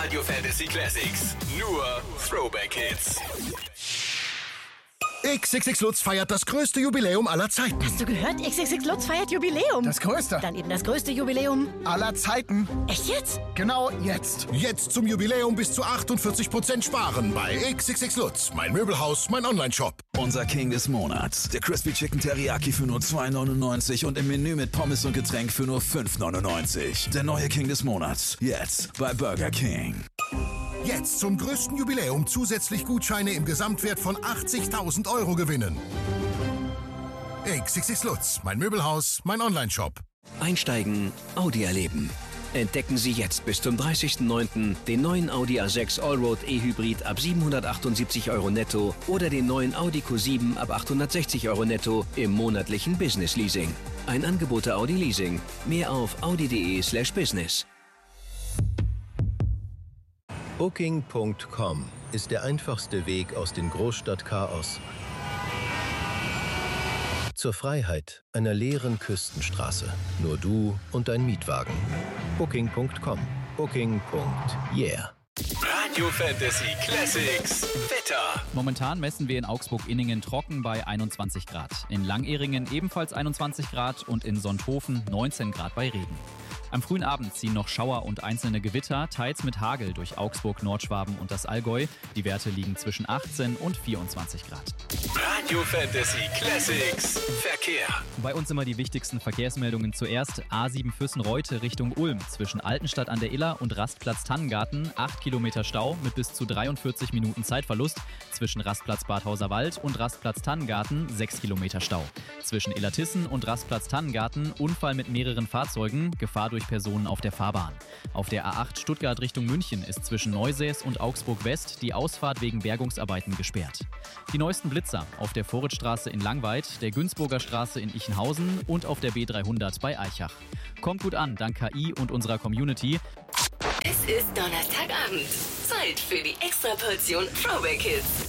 Radio Fantasy Classics. Nur Throwback Hits. XXX Lutz feiert das größte Jubiläum aller Zeiten. Hast du gehört? XXX Lutz feiert Jubiläum. Das größte. Dann eben das größte Jubiläum aller Zeiten. Echt jetzt? Genau jetzt. Jetzt zum Jubiläum bis zu 48% sparen bei XXX Lutz. Mein Möbelhaus, mein Onlineshop. Unser King des Monats. Der Crispy Chicken Teriyaki für nur $2,99 und im Menü mit Pommes und Getränk für nur $5,99. Der neue King des Monats. Jetzt bei Burger King. Jetzt zum größten Jubiläum zusätzlich Gutscheine im Gesamtwert von 80.000 Euro gewinnen. XXX Lutz, mein Möbelhaus, mein Onlineshop. Einsteigen, Audi erleben. Entdecken Sie jetzt bis zum 30.09. den neuen Audi A6 Allroad E-Hybrid ab 778 Euro netto oder den neuen Audi Q7 ab 860 Euro netto im monatlichen Business Leasing. Ein Angebot der Audi Leasing. Mehr auf audi.de/business. Booking.com ist der einfachste Weg aus dem Großstadtchaos zur Freiheit einer leeren Küstenstraße. Nur du und dein Mietwagen. Booking.com. Booking.yeah. Radio Fantasy Classics. Wetter. Momentan messen wir in Augsburg-Inningen trocken bei 21 Grad. In Langehringen ebenfalls 21 Grad und in Sonthofen 19 Grad bei Regen. Am frühen Abend ziehen noch Schauer und einzelne Gewitter, teils mit Hagel durch Augsburg, Nordschwaben und das Allgäu. Die Werte liegen zwischen 18 und 24 Grad. Radio Fantasy Classics. Verkehr. Bei uns immer die wichtigsten Verkehrsmeldungen zuerst. A7 Füssen-Reute Richtung Ulm zwischen Altenstadt an der Iller und Rastplatz Tannengarten. 8 Kilometer Stau mit bis zu 43 Minuten Zeitverlust. Zwischen Rastplatz Badhauser Wald und Rastplatz Tannengarten 6 Kilometer Stau. Zwischen Illertissen und Rastplatz Tannengarten Unfall mit mehreren Fahrzeugen. Gefahr durch Personen auf der Fahrbahn. Auf der A8 Stuttgart Richtung München ist zwischen Neusäß und Augsburg West die Ausfahrt wegen Bergungsarbeiten gesperrt. Die neuesten Blitzer auf der Vorritzstraße in Langweid, der Günzburger Straße in Ichenhausen und auf der B300 bei Aichach. Kommt gut an, dank KI und unserer Community. Es ist Donnerstagabend. Zeit für die Extraportion Throwback Hits.